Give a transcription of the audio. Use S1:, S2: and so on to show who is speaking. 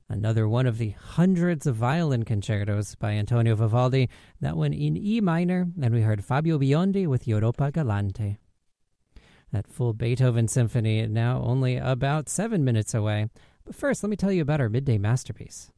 S1: Another one of the hundreds of violin concertos by Antonio Vivaldi, that one in E minor, and we heard Fabio Biondi with Europa Galante. That full Beethoven symphony now only about 7 minutes away. But first, let me tell you about our midday masterpiece.